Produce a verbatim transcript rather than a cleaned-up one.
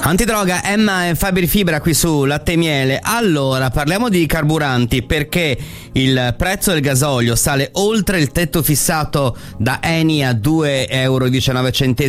Antidroga, Emma e Fabri Fibra qui su Latte e Miele. Allora, parliamo di carburanti perché il prezzo del gasolio sale oltre il tetto fissato da Eni a due virgola diciannove euro